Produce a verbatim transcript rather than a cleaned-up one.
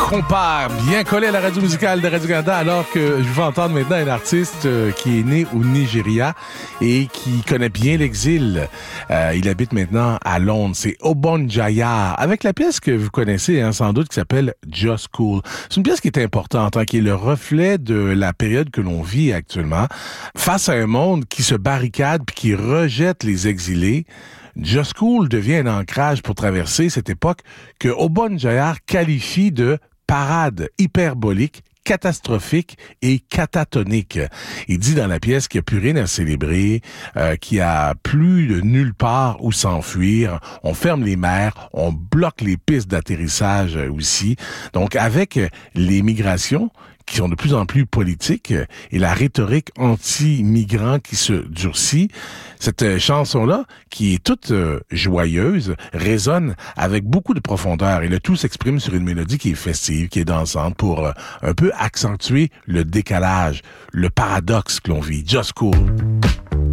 Compare, bien collé à la radio musicale de Radio-Canada, alors que je vais entendre maintenant un artiste euh, qui est né au Nigeria et qui connaît bien l'exil. Euh, il habite maintenant à Londres. C'est Obon Jaya, avec la pièce que vous connaissez hein, sans doute, qui s'appelle Just Cool. C'est une pièce qui est importante, hein, qui est le reflet de la période que l'on vit actuellement. Face à un monde qui se barricade puis qui rejette les exilés, Just Cool devient un ancrage pour traverser cette époque que Obon Jaya qualifie de parade hyperbolique, catastrophique et catatonique. Il dit dans la pièce qu'il n'y a plus rien à célébrer, euh, qu'il n'y a plus de nulle part où s'enfuir. On ferme les mers, on bloque les pistes d'atterrissage aussi. Donc, avec les migrations qui sont de plus en plus politiques et la rhétorique anti-migrant qui se durcit, cette chanson-là, qui est toute euh, joyeuse, résonne avec beaucoup de profondeur et le tout s'exprime sur une mélodie qui est festive, qui est dansante pour euh, un peu accentuer le décalage, le paradoxe que l'on vit. Just Cool.